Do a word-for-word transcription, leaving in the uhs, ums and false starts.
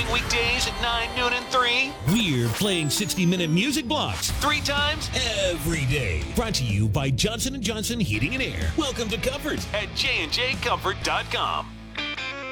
following weekdays at nine, noon, and three. We're playing sixty-minute music blocks Three times every day. Brought to you by Johnson and Johnson Heating and Air. Welcome to Comfort. at j and j comfort dot com.